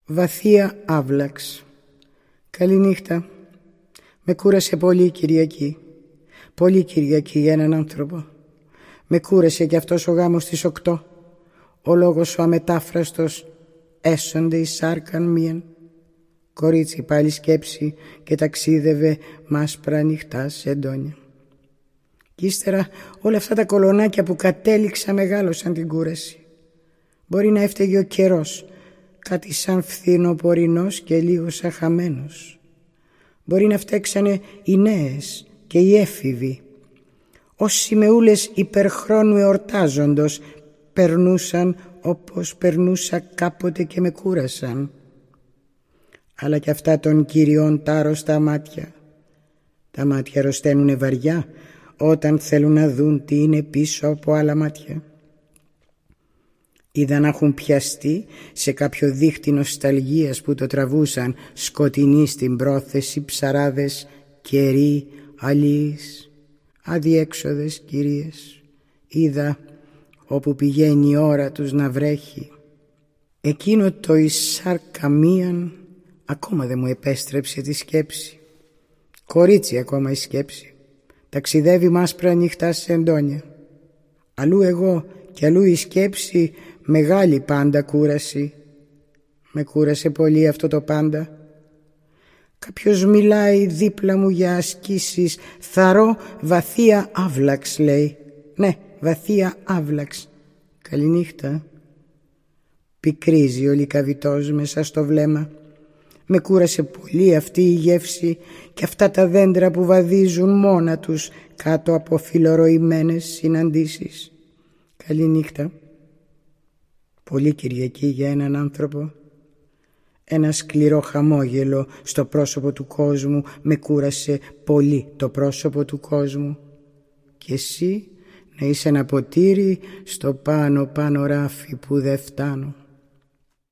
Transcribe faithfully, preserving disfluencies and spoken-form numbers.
Βαθία άβλαξ. Καληνύχτα. Με κούρασε πολύ η Κυριακή. Πολύ Κυριακή για έναν άνθρωπο. Με κούρασε κι αυτός ο γάμος στις οκτώ. Ο λόγος ο αμετάφραστος έσονται εις σάρκαν μίαν. Κορίτσι πάλι σκέψη και ταξίδευε μ' άσπρα νυχτά σε εντόνια. Κι ύστερα όλα αυτά τα κολονάκια που κατέληξα μεγάλωσαν την κούραση. Μπορεί να έφταιγε ο καιρός, κάτι σαν φθινοπορεινός και λίγο σαν χαμένος. Μπορεί να φταίξανε οι νέες και οι έφηβοι. Ως σημεούλες υπερχρόνου εορτάζοντος περνούσαν όπως περνούσα κάποτε και με κούρασαν. Αλλά κι αυτά των κυριών τα άρρωστα μάτια. Τα μάτια αρρωσταίνουνε βαριά όταν θέλουν να δουν τι είναι πίσω από άλλα μάτια. Είδα να έχουν πιαστεί σε κάποιο δίχτυ νοσταλγίας που το τραβούσαν σκοτεινοί στην πρόθεση ψαράδες, καιροί, αλείς, αδιέξοδες κυρίες. Είδα όπου πηγαίνει η ώρα τους να βρέχει. Εκείνο το εισαρκαμίαν ακόμα δεν μου επέστρεψε τη σκέψη. Κορίτσι ακόμα η σκέψη. Ταξιδεύει μ' άσπρα νύχτα σε εντόνια. Αλλού εγώ και αλλού η σκέψη, μεγάλη πάντα κούραση. Με κούρασε πολύ αυτό το πάντα. Κάποιος μιλάει δίπλα μου για ασκήσεις. Θαρώ βαθία άβλαξ, λέει. Ναι, βαθία άβλαξ. Καληνύχτα. Πικρίζει ο λυκαβητός μέσα στο βλέμμα. Με κούρασε πολύ αυτή η γεύση και αυτά τα δέντρα που βαδίζουν μόνα τους κάτω από φιλορωημένες συναντήσεις. Καληνύχτα. Πολύ Κυριακή για έναν άνθρωπο. Ένα σκληρό χαμόγελο στο πρόσωπο του κόσμου με κούρασε πολύ το πρόσωπο του κόσμου. Και εσύ να είσαι ένα ποτήρι στο πάνω πάνω ράφι που δεν φτάνω.